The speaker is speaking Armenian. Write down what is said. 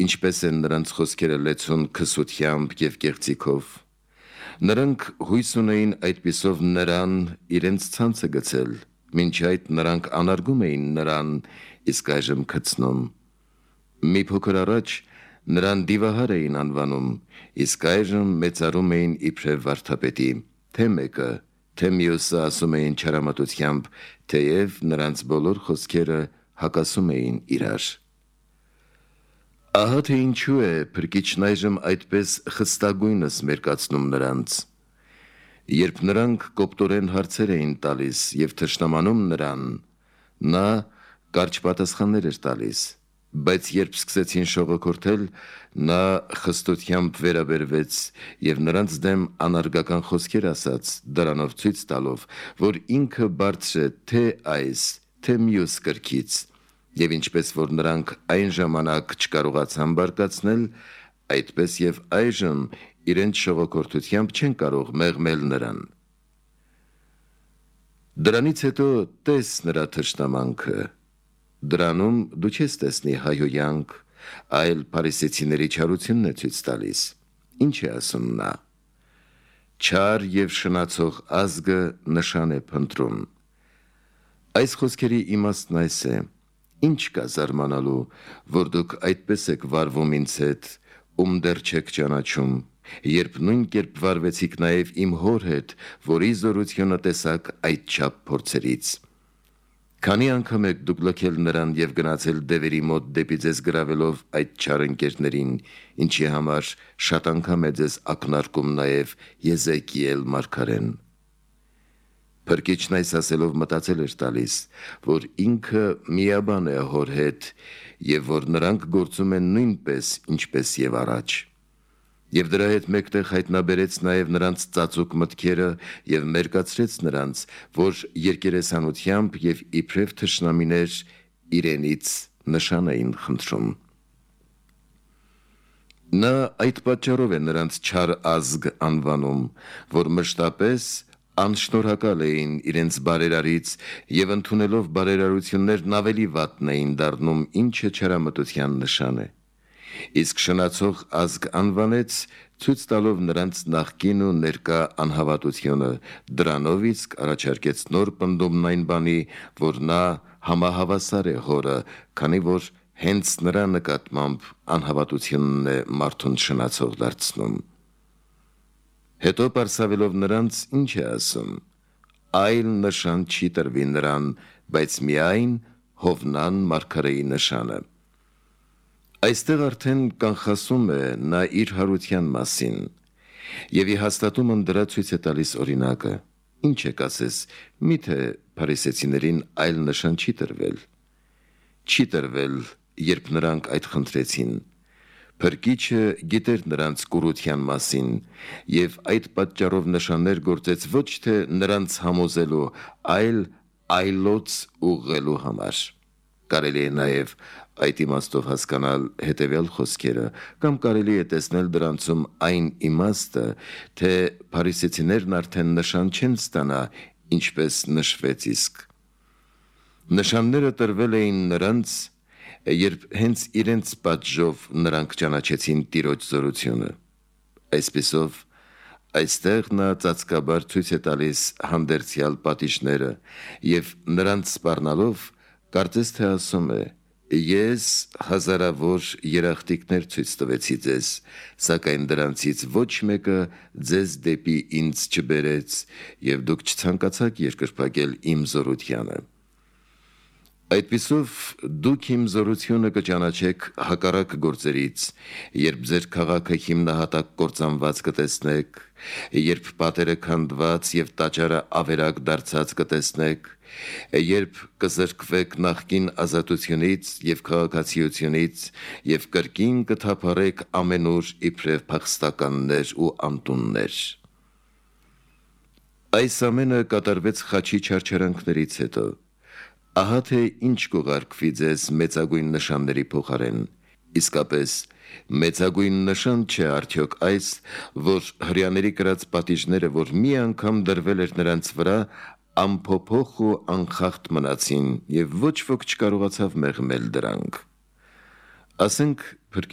ինչպես են նրանց խոսքերը լեցուն քսությամբ և գեղձիքով։ Նրանք հույս ունեին այդպիսով նրան իրենց ցանցը գցել, մինչ այդ նրանք անարգում էին նրան, իսկ այժմ քցնում։ Մի փոքր առաջ նրան դիվահար էին անվանում, իսկ այժմ մեծարում էին իբրև վարդապետի, թե մեկը, թե մյուսը ասում էին չարամտությամբ, թեև նրանց բոլոր խոսքերը հակասում էին իրար։ Ահա թե ինչու է Փրկիչն այժմ այդպես խստագույնս մերկացնում նրանց։ Երբ նրանք կոպտորեն հարցեր էին տալիս և թշնամանում նրան, նա կարճ պատասխաններ էր տալիս, բայց երբ սկսեցին շողոքորթել, նա խստությամբ վերաբերվեց և նրանց դեմ անարգական խոսքեր ասաց, դրանով ցույց տալով, որ ինքը բարձր է թե այս, թե մյուս կրքից, և ինչպես որ նրանք այն ժամանակ չկարողացան բարկացնել, այդպես և այժմ իրենց շողոքորթությամբ չեն կարող մեղմել նրան։ Դրանից հետո տես նրա թշնամանքը, դրանում դու չես տեսնի հայհոյանք, այլ փարիսեցիների չարությունն է ցույց տալիս։ Ինչ է ասում նա. չար և շնացող ազգը նշան է փնտրում։ Այս խոսքերի իմաստն այս է. ինչ կա զարմանալու, որ դուք այդպես եք վարվում ինձ հետ, ում դեռ չեք ճանաչում, երբ նույն կերպ վարվեցիք նաև իմ հոր հետ, որի զորությունը տեսաք այդչափ փորձերից։ Քանի անգամ եք դուք լքել նրան և գնացել դևերի մոտ դեպի ձեզ գրավելով այդ չար ընկերներին, ինչի համար շատ անգամ է ձեզ ակնարկում նաև Եզեկիել մարգարեն։ Փրկիչն այս ասելով մտածել էր տալիս, որ ինքը միաբան է հոր հետ և որ նրանք գործում են նույնպես, ինչպես և առաջ։ Եվ դրա հետ մեկտեղ հայտնաբերեց նաև նրանց ծածուկ մտքերը և մերկացրեց նրանց, որ երկերեսանությամբ և իբրև թշնամիներ իրենից նշան էին խնդրում։ Նա այդ պատճառով է նրանց չար ազգ անվանում, որ մշտապես անշնորհակալ էին իրենց բարերարից և ընդունելով բարերարություններն ավելի վատն էին դառնում, ինչը չարամտության նշան է։ Իսկ շնացող ազգ անվանեց, ցույց տալով նրանց նախկին ու ներկա անհավատությունը, դրանով իսկ առաջարկեց նոր պնդումն այն բանի, որ նա համահավասար է հորը, քանի որ հենց նրա նկատմամբ անհավատությունն է մարդուն շնացող դարձնում։ Հետո պարսավելով նրանց ինչ է ասում. այլ նշան չի տրվի նրան, բայց միայն Հովնան մարգարեի նշանը։ Այստեղ արդեն կանխասում է նա իր հարության մասին, և ի հաստատումն դրա ցույց է տալիս օրինակը։ Ինչ եք ասես, միթե փարիսեցիներին այլ նշան չի տրվել։ Չի տրվել, երբ նրանք այդ խնդրեցին։ Փրկիչը գիտեր նրանց կուրության մասին և այդ պատճառով նշաններ գործեց ոչ թե նրանց համոզելու, այլ այլոց ուղղելու համար։ Կարելի է նաև այդ իմաստով հասկանալ հետևյալ խոսքերը, կամ կարելի է տեսնել դրանցում այն իմաստը, թե փարիսեցիներն արդեն նշան չեն ստանա, ինչպես նշվեց իսկ։ Նշանները տրվել էին նրանց, երբ հենց իրենց պատժով նրանք ճանաչեցին Տիրոջ զորությունը։ Այսպիսով, այստեղ նա ծածկաբար ցույց է տալիս հանդերձյալ պատիժները և նրանց սպառնալով, կարծես թե ասում է. ես հազարավոր երախտիկներ ցույց տվեցի ձեզ, սակայն դրանցից ոչ մեկը ձեզ դեպի ինձ չբերեց, և դուք չցանկացաք երկրպագել իմ զորությանը։ Այդպիսով դուք իմ զորությունը կճանաչեք հակառակ գործերից, երբ ձեր քաղաքը հիմնահատակ կործանված կտեսնեք, երբ պատերը քանդված և տաճարը ավերակ դարձած կտեսնեք, երբ կզրկվեք նախկին ազատությունից և քաղաքացիությունից և կրկին կթափառեք ամենուր իբրև փախստականներ ու անտուններ։ Այս ամենը կատարվեց խաչի չարչարանքներից հետո։ Ահա թե ինչ կուղարկվի ձեզ մեծագույն նշանների փոխարեն։ Իսկապես, մեծագույն նշան չէ արդյոք այս, որ հրեաների կրած պատիժները, որ մի անգամ դրվել էր նրանց վրա, անփոփոխ ու անխախտ մնացին, և ոչ ոք չկարողացավ մեղմել դրանք։ Ասենք